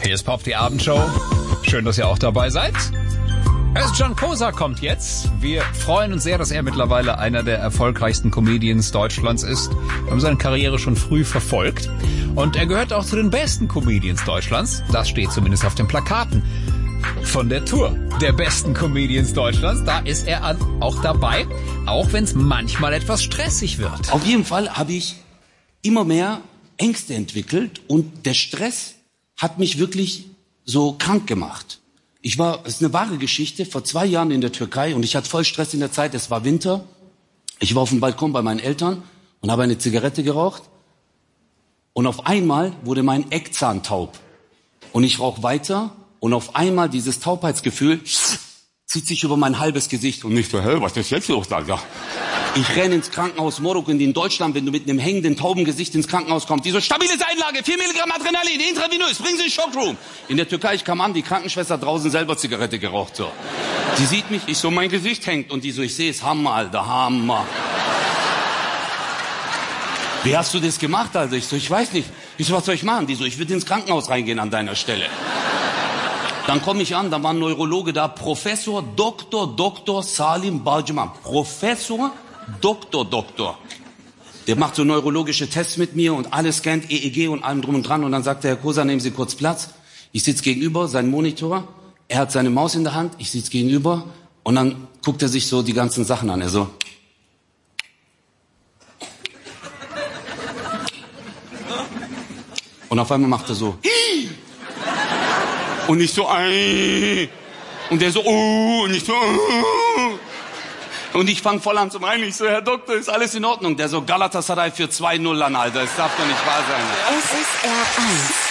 Hier ist Pop, die Abendshow. Schön, dass ihr auch dabei seid. John Kosa kommt jetzt. Wir freuen uns sehr, dass er mittlerweile einer der erfolgreichsten Comedians Deutschlands ist. Wir haben seine Karriere schon früh verfolgt. Und er gehört auch zu den besten Comedians Deutschlands. Das steht zumindest auf den Plakaten von der Tour der besten Comedians Deutschlands. Da ist er auch dabei, auch wenn es manchmal etwas stressig wird. Auf jeden Fall habe ich immer mehr Ängste entwickelt und der Stress hat mich wirklich so krank gemacht. Es ist eine wahre Geschichte, vor 2 Jahren in der Türkei und ich hatte voll Stress in der Zeit, es war Winter. Ich war auf dem Balkon bei meinen Eltern und habe eine Zigarette geraucht und auf einmal wurde mein Eckzahn taub. Und ich rauche weiter und auf einmal dieses Taubheitsgefühl zieht sich über mein halbes Gesicht und ich so, hä, was ist jetzt los, Alter? Ich renne ins Krankenhaus Morok in Deutschland, wenn du mit einem hängenden Taubengesicht ins Krankenhaus kommst. Die so, stabiles Einlage, 4 Milligramm Adrenalin, intravenös, bringen Sie in den Schockroom. In der Türkei, ich kam an, die Krankenschwester draußen selber Zigarette geraucht, so. Die sieht mich, ich so, mein Gesicht hängt und die so, ich sehe es, Hammer, Alter, Hammer. Wie hast du das gemacht, Alter? Ich so, ich weiß nicht. Ich so, was soll ich machen? Die so, ich würde ins Krankenhaus reingehen an deiner Stelle. Dann komme ich an, da war ein Neurologe da, Professor Dr. Salim Balciman. Professor Doktor. Der macht so neurologische Tests mit mir und alles scannt, EEG und allem drum und dran. Und dann sagt der Herr Kosa, nehmen Sie kurz Platz. Ich sitze gegenüber, sein Monitor. Er hat seine Maus in der Hand, ich sitze gegenüber. Und dann guckt er sich so die ganzen Sachen an. Er so. Und auf einmal macht er so. Und ich so. Und der so. Und ich so. Und ich fange voll an zu weinen. Ich so, Herr Doktor, ist alles in Ordnung? Der so, Galatasaray für 2-0 an, Alter. Das darf doch nicht wahr sein. SSR 1